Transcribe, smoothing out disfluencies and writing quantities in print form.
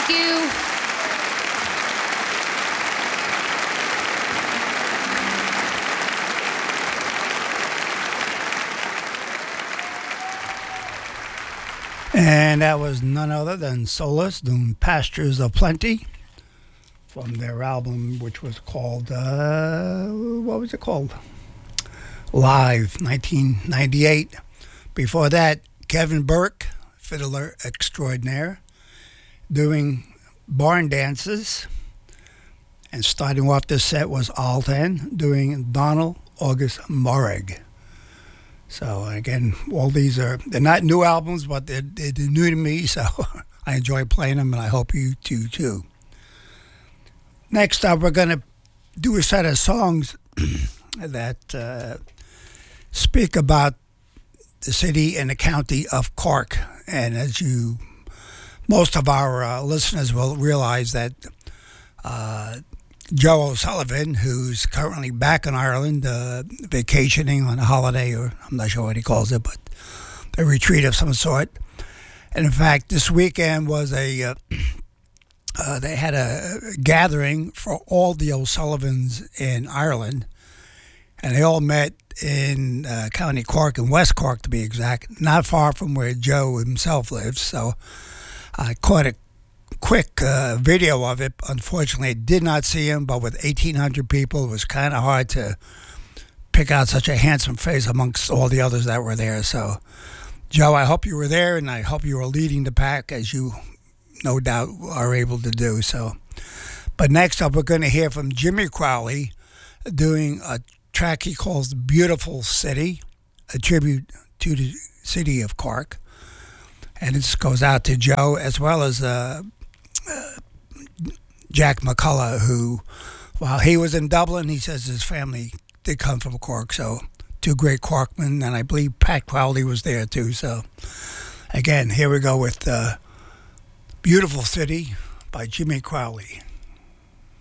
Thank you. And that was none other than Solus doing Pastures of Plenty from their album, which was called, what was it called? Live, 1998. Before that, Kevin Burke, fiddler extraordinaire, doing Barn Dances. And starting off this set was Altan doing Donald August Morrig. So again, all these they're not new albums, but they're new to me, so I enjoy playing them, and I hope you do too. Next up, we're going to do a set of songs that speak about the city and the county of Cork. And as most of our listeners will realize that Joe O'Sullivan, who's currently back in Ireland, vacationing on a holiday, or I'm not sure what he calls it, but a retreat of some sort. And in fact, this weekend was they had a gathering for all the O'Sullivans in Ireland, and they all met in County Cork, in West Cork to be exact, not far from where Joe himself lives. So I caught a quick video of it. Unfortunately, I did not see him, but with 1,800 people, it was kind of hard to pick out such a handsome face amongst all the others that were there. So, Joe, I hope you were there, and I hope you were leading the pack, as you no doubt are able to do so. But next up, we're going to hear from Jimmy Crowley doing a track he calls Beautiful City, a tribute to the city of Cork. And this goes out to Joe, as well as Jack McCullough, who, while he was in Dublin, he says his family did come from Cork. So, two great Corkmen, and I believe Pat Crowley was there too. So, again, here we go with Beautiful City by Jimmy Crowley.